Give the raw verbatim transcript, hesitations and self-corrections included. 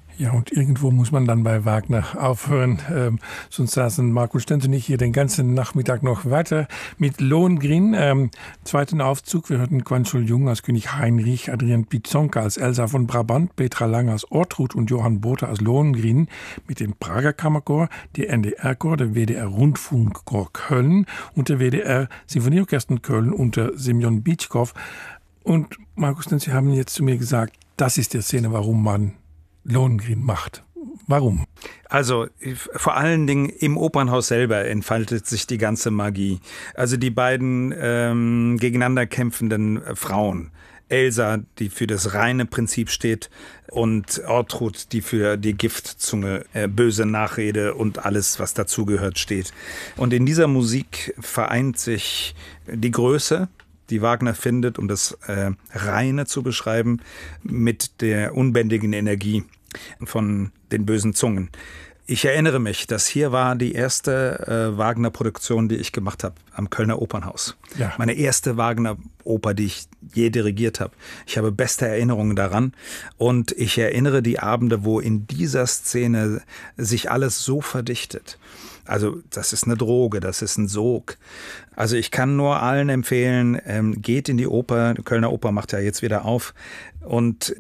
Ja, und irgendwo muss man dann bei Wagner aufhören. Ähm, sonst saßen Markus Stenz und ich hier den ganzen Nachmittag noch weiter mit Lohengrin. Ähm, zweiten Aufzug, wir hörten Quanschul Jung als König Heinrich, Adrian Pizonka als Elsa von Brabant, Petra Lang als Ortrud und Johann Botha als Lohengrin mit dem Prager Kammerchor, der N D R-Chor, der W D R-Rundfunkchor Köln und der W D R-Sinfonieorchester Köln unter Semyon Bitschkow. Und Markus Stenz, Sie haben jetzt zu mir gesagt, das ist die Szene, warum man Lohengrin macht. Warum? Also vor allen Dingen im Opernhaus selber entfaltet sich die ganze Magie. Also die beiden ähm, gegeneinander kämpfenden Frauen. Elsa, die für das reine Prinzip steht, und Ortrud, die für die Giftzunge, äh, böse Nachrede und alles, was dazugehört, steht. Und in dieser Musik vereint sich die Größe, die Wagner findet, um das äh, Reine zu beschreiben, mit der unbändigen Energie von den bösen Zungen. Ich erinnere mich, dass hier war die erste äh, Wagner-Produktion, die ich gemacht habe, am Kölner Opernhaus. Ja. Meine erste Wagner-Oper, die ich je dirigiert habe. Ich habe beste Erinnerungen daran und ich erinnere die Abende, wo in dieser Szene sich alles so verdichtet. Also das ist eine Droge, das ist ein Sog. Also ich kann nur allen empfehlen, ähm, geht in die Oper. Die Kölner Oper macht ja jetzt wieder auf und